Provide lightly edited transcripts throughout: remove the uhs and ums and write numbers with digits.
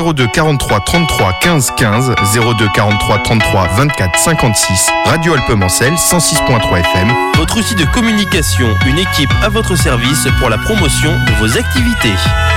02 43 33 15 15, 02 43 33 24 56, Radio Alpemancel 106.3 FM. Votre outil de communication, une équipe à votre service pour la promotion de vos activités.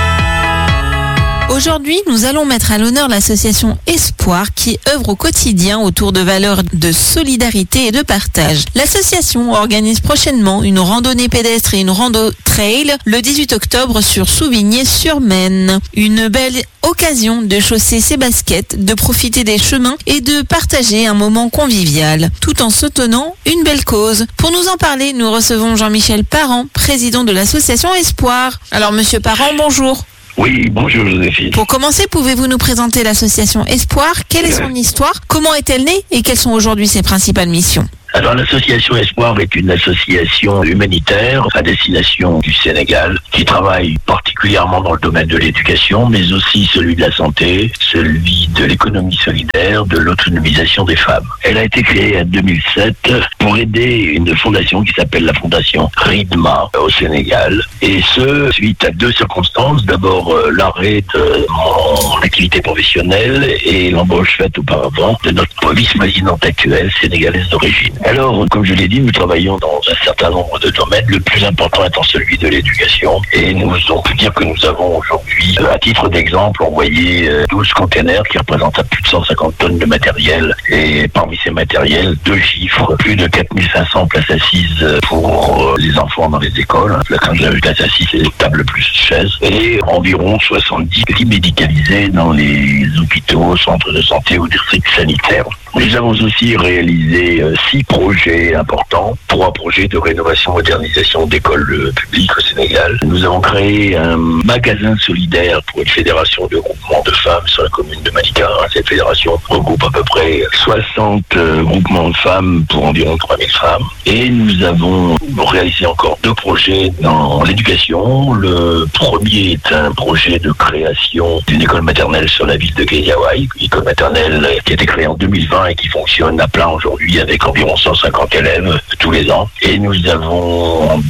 Aujourd'hui, nous allons mettre à l'honneur l'association Espoir qui œuvre au quotidien autour de valeurs de solidarité et de partage. L'association organise prochainement une randonnée pédestre et une rando trail le 18 octobre sur Souvigné-sur-Maine. Une belle occasion de chausser ses baskets, de profiter des chemins et de partager un moment convivial, tout en soutenant une belle cause. Pour nous en parler, nous recevons Jean-Michel Parent, président de l'association Espoir. Alors, monsieur Parent, bonjour. Oui, bonjour Joséphine. Pour commencer, pouvez-vous nous présenter l'association Espoir? Quelle est son histoire? Comment est-elle née? Et quelles sont aujourd'hui ses principales missions? Alors l'association Espoir est une association humanitaire à destination du Sénégal qui travaille particulièrement dans le domaine de l'éducation, mais aussi celui de la santé, celui de l'économie solidaire, de l'autonomisation des femmes. Elle a été créée en 2007 pour aider une fondation qui s'appelle la fondation RIDMA au Sénégal, et ce, suite à deux circonstances. D'abord, l'arrêt de mon activité professionnelle et l'embauche faite auparavant de notre vice-présidente actuelle sénégalaise d'origine. Alors, comme je l'ai dit, nous travaillons dans un certain nombre de domaines, le plus important étant celui de l'éducation. Et nous on peut dire que nous avons aujourd'hui, à titre d'exemple, envoyé 12 containers qui représentent à plus de 150 tonnes de matériel. Et parmi ces matériels, deux chiffres, plus de 4500 places assises pour les enfants dans les écoles. Quand j'ai places assises, c'est table plus chaises. Et environ 70 lits médicalisés dans les hôpitaux, centres de santé ou districts sanitaires. Nous avons aussi réalisé 6 projets importants, 3 projets de rénovation-modernisation d'écoles publiques au Sénégal. Nous avons créé un magasin solidaire pour une fédération de groupements de femmes sur la commune de Malika. Cette fédération regroupe à peu près 60 groupements de femmes pour environ 3000 femmes. Et nous avons réalisé encore 2 projets dans l'éducation. Le premier est un projet de création d'une école maternelle sur la ville de Guédiawaye, une école maternelle qui a été créée en 2020 et qui fonctionne à plein aujourd'hui avec environ 150 élèves tous les ans. Et nous avons en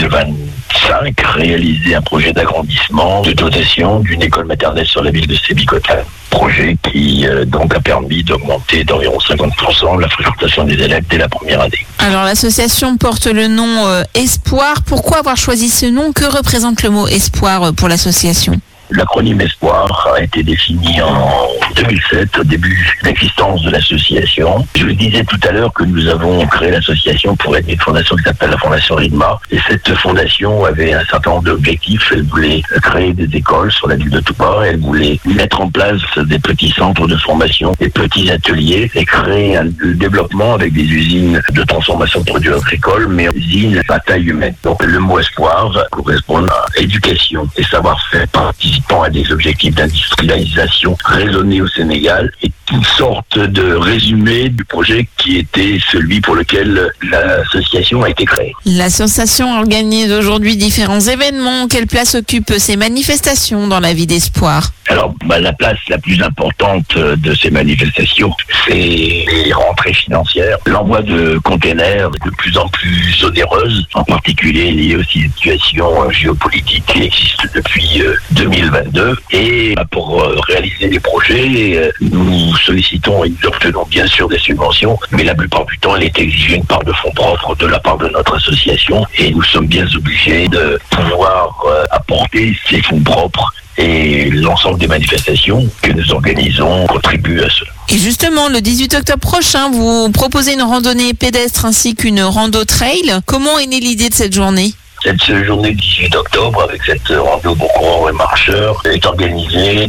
2025 réalisé un projet d'agrandissement, de dotation d'une école maternelle sur la ville de Sébikotane. Projet qui donc a permis d'augmenter d'environ 50% la fréquentation des élèves dès la première année. Alors l'association porte le nom Espoir. Pourquoi avoir choisi ce nom? Que représente le mot Espoir pour l'association? L'acronyme Espoir a été défini en 2007, au début d'existence de l'association. Je vous disais tout à l'heure que nous avons créé l'association pour aider une fondation qui s'appelle la Fondation RIDMA. Et cette fondation avait un certain nombre d'objectifs. Elle voulait créer des écoles sur la ville de Touba. Elle voulait mettre en place des petits centres de formation, des petits ateliers et créer un développement avec des usines de transformation de produits agricoles, mais usines à taille humaine. Donc le mot Espoir correspond à éducation et savoir-faire participant à des objectifs d'industrialisation raisonnés au Sénégal, et une sorte de résumé du projet qui était celui pour lequel l'association a été créée. L'association organise aujourd'hui différents événements. Quelle place occupent ces manifestations dans la vie d'Espoir? Alors, la place la plus importante de ces manifestations, c'est les rentrées financières. L'envoi de containers de plus en plus onéreuses, en particulier liées aux situations géopolitiques qui existent depuis 2022. Et pour réaliser les projets, nous sollicitons et nous obtenons bien sûr des subventions, mais la plupart du temps, il est exigé une part de fonds propres de la part de notre association, et nous sommes bien obligés de pouvoir apporter ces fonds propres. Et l'ensemble des manifestations que nous organisons contribuent à cela. Et justement, le 18 octobre prochain, vous proposez une randonnée pédestre ainsi qu'une rando trail. Comment est née l'idée de cette journée? Cette journée du 18 octobre, avec cette rando pour coureurs et marcheurs, est organisée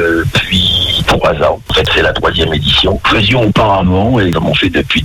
depuis 3 ans. En fait, c'est la 3e édition. Nous faisions auparavant, et nous avons fait depuis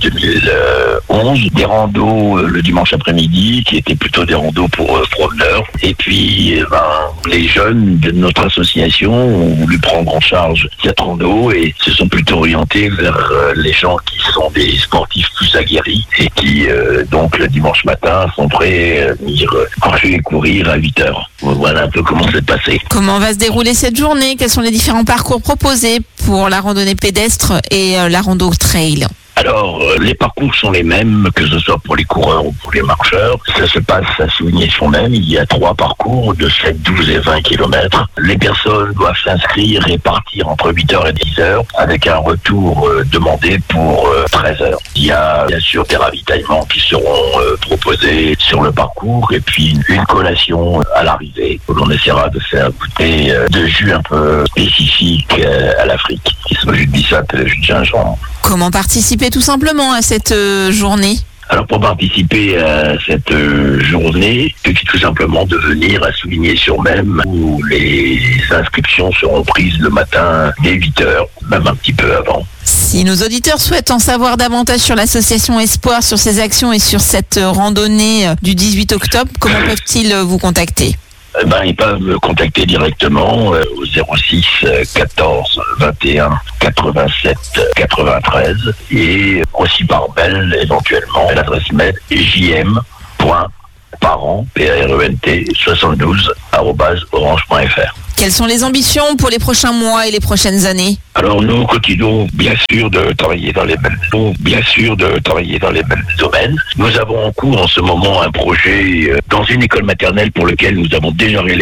2011, des randos le dimanche après-midi, qui étaient plutôt des randos pour promeneurs. Et puis, les jeunes de notre association ont voulu prendre en charge cette rando et se sont plutôt orientés vers les gens qui sont des sportifs plus aguerris et qui, donc, le dimanche matin, sont prêts à venir marcher et courir à 8h. Voilà un peu comment c'est passé. Comment va se dérouler cette journée? Quels sont les différents parcours proposés pour la randonnée pédestre et la rando trail? Alors, les parcours sont les mêmes, que ce soit pour les coureurs ou pour les marcheurs. Ça se passe à Souvigny-sur-Même. Il y a 3 parcours de 7, 12 et 20 km. Les personnes doivent s'inscrire et partir entre 8h et 10h avec un retour demandé pour 13h. Il y a bien sûr des ravitaillements qui seront proposés sur le parcours et puis une collation à l'arrivée où l'on essaiera de faire goûter de jus un peu spécifiques à l'Afrique, qui sont le jus de bissap et le jus de gingembre. Comment participer tout simplement à cette journée ? Alors pour participer à cette journée, il suffit tout simplement de venir à Souvigny-sur-Même où les inscriptions seront prises le matin dès 8h, même un petit peu avant. Si nos auditeurs souhaitent en savoir davantage sur l'association Espoir, sur ses actions et sur cette randonnée du 18 octobre, comment peuvent-ils vous contacter ? Ils peuvent me contacter directement au 06 14 21 87 93 et aussi par mail éventuellement à l'adresse mail jm.parent72@orange.fr. Quelles sont les ambitions pour les prochains mois et les prochaines années ? Alors nous continuons bien sûr de travailler dans les mêmes domaines. Nous avons en cours en ce moment un projet dans une école maternelle pour lequel nous avons déjà réalisé